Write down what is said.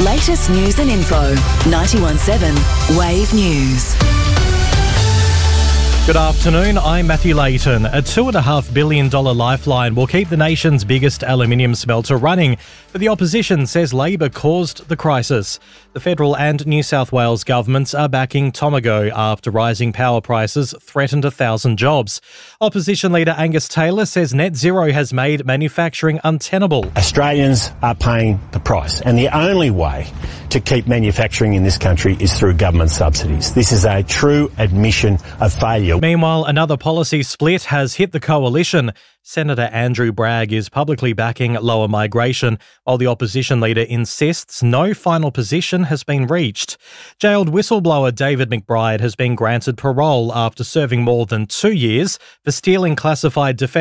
latest news and info. 91.7 Wave News. Good afternoon, I'm Matthew Layton. A $2.5 billion lifeline will keep the nation's biggest aluminium smelter running, but the opposition says Labor caused the crisis. The federal and New South Wales governments are backing Tomago after rising power prices threatened 1,000 jobs. Opposition leader Angus Taylor says net zero has made manufacturing untenable. Australians are paying the price, and the only way to keep manufacturing in this country is through government subsidies. This is a true admission of failure. Meanwhile, another policy split has hit the coalition. Senator Andrew Bragg is publicly backing lower migration, while the opposition leader insists no final position has been reached. Jailed whistleblower David McBride has been granted parole after serving more than 2 years for stealing classified defence